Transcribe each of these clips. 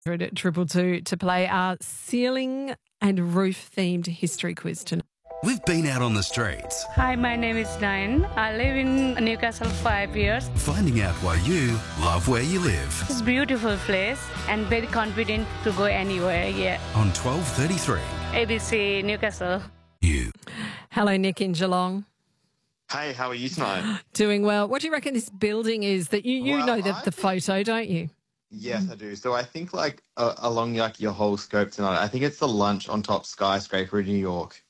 At 222 to play our ceiling and roof themed history quiz tonight. We've been out on the streets, Hi, my name is Diane. I live in Newcastle 5 years. finding out why you love where you live. It's a beautiful place and very confident to go anywhere. Yeah. On 12:33, ABC Newcastle. you. Hello, Nick in Geelong. Hey, how are you tonight? Doing well. What do you reckon this building is that you Well, know I the photo, don't you? Yes, I do. So I think along your whole scope tonight, I think it's the lunch on top skyscraper in New York.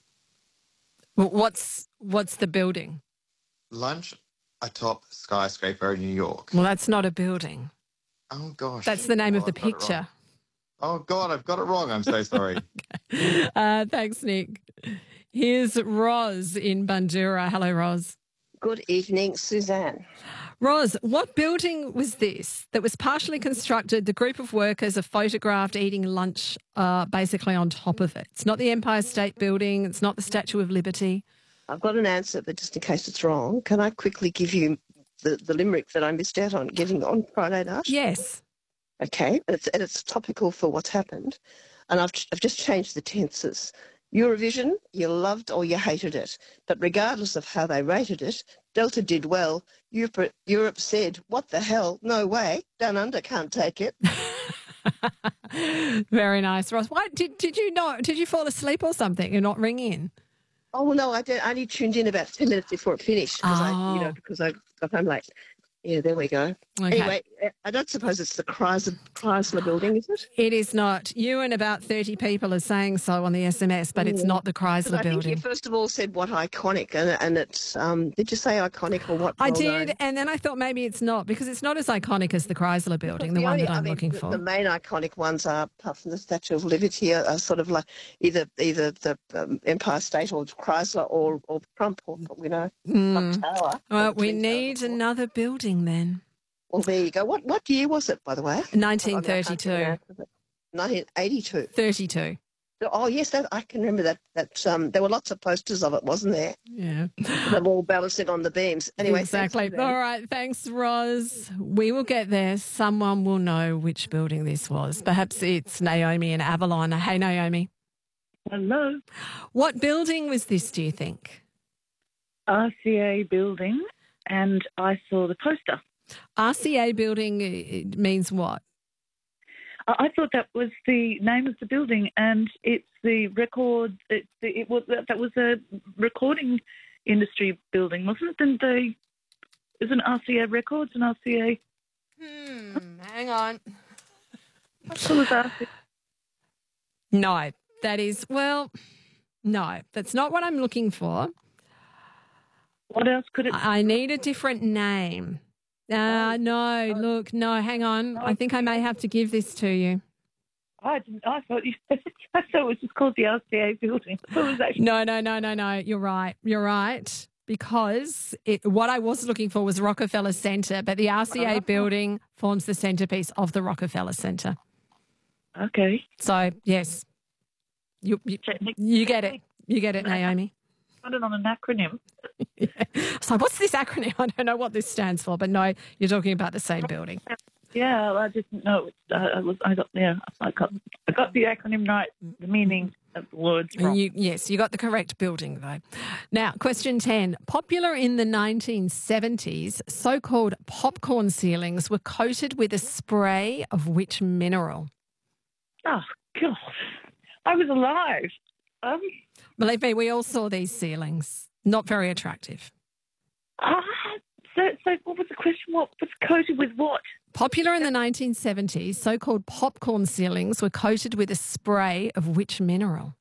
What's the building? Lunch atop skyscraper in New York. Well, that's not a building. Oh gosh. That's the name of the I've got it picture. wrong. Oh God, I've got it wrong. I'm so sorry. Thanks, Nick. Here's Roz in Bundoora. Hello, Roz. Good evening, Suzanne. Roz, what building was this that was partially constructed? The group of workers are photographed eating lunch basically on top of it. It's not the Empire State Building. It's not the Statue of Liberty. I've got an answer, but just in case it's wrong, can I quickly give you the limerick that I missed out on getting on Friday night? Yes. Okay, and it's topical for what's happened, and I've just changed the tenses. Eurovision, you loved or you hated it, but regardless of how they rated it, Delta did well. Europe said, "What the hell? No way! Down under can't take it." Very nice, Roz. Why did you not? Did you fall asleep or something? You're not ringing. Oh well, no, I only tuned in about 10 minutes before it finished because I got home late. Yeah, there we go. Okay. Anyway, I don't suppose it's the Chrysler building, is it? It is not. You and about 30 people are saying so on the SMS, but it's not the Chrysler I think building. you first of all said what iconic, and it's, did you say iconic or what? I well-known? did, and then I thought maybe it's not because it's not as iconic as the Chrysler building, the one that I'm looking for. The main iconic ones are, apart from the Statue of Liberty, are sort of like either the Empire State or Chrysler or Trump or, Trump Tower. Well, we Twin need Towers. another building then. Well, there you go. What year was it, by the way? 1932. 1982. 32. Oh, yes, I can remember that. There were lots of posters of it, wasn't there? Yeah. Them all balancing on the beams. Anyway, Exactly. All right. Thanks, Roz. We will get there. Someone will know which building this was. Perhaps it's Naomi in Avalon. Hey, Naomi. Hello. What building was this, do you think? RCA building, and I saw the poster. RCA building it means what? I thought that was the name of the building, and it's the record. That was a recording industry building, wasn't it? Isn't RCA Records and RCA? Hang on. I thought it was RCA. No, that is, no, that's not what I'm looking for. What else could it? I need a different name. No, hang on. I think I may have to give this to you. I thought it was just called the RCA building. I thought it was actually... No. You're right. Because what I was looking for was Rockefeller Centre, but the RCA building forms the centrepiece of the Rockefeller Centre. Okay. So, yes, you get it. You get it, Naomi. Got it on an acronym. Yeah. So what's this acronym? I don't know what this stands for, but no, you're talking about the same building. Yeah, I didn't know. I got the acronym right, the meaning of the words wrong. Yes, you got the correct building though. Now, question 10. Popular in the 1970s, so-called popcorn ceilings were coated with a spray of which mineral? Oh, God. I was alive. Believe me, we all saw these ceilings. Not very attractive. So what was the question? What was coated with what? Popular in the 1970s, so-called popcorn ceilings were coated with a spray of which mineral?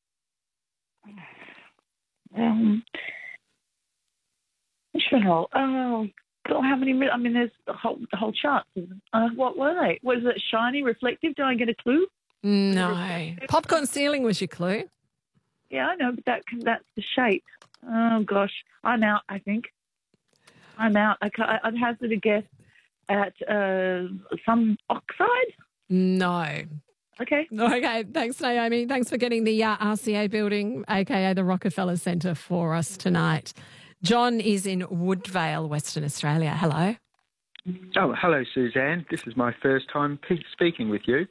Mineral. Oh, God, how many? I mean, there's the whole chart. What were they? Was it shiny, reflective? Do I get a clue? No. Popcorn ceiling was your clue. Yeah, I know, but that's the shape. Oh, gosh. I'm out, I think. I'm out. I'd hazard a guess at some oxide? No. Okay. Okay, thanks, Naomi. Thanks for getting the RCA building, a.k.a. the Rockefeller Centre, for us tonight. John is in Woodvale, Western Australia. Hello. Oh, hello, Suzanne. This is my first time speaking with you.